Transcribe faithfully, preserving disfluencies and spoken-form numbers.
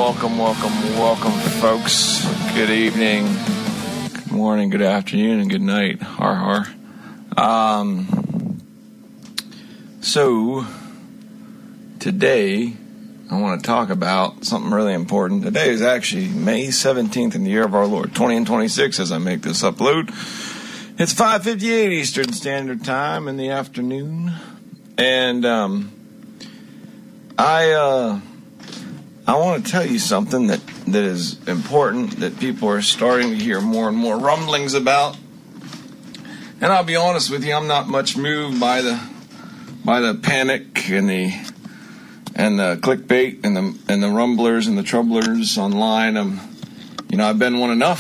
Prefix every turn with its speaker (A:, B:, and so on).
A: welcome, welcome, welcome, folks. Good evening, good morning, good afternoon, and good night. Har har. Um, so, today, I want to talk about something really important. Today is actually May seventeenth in the year of our Lord, twenty twenty-six, as I make this upload. It's five fifty-eight Eastern Standard Time in the afternoon. And, um, I, uh... I want to tell you something that, that is important, that people are starting to hear more and more rumblings about. And I'll be honest with you, I'm not much moved by the by the panic and the and the clickbait and the and the rumblers and the troublers online. I'm, you know, I've been one enough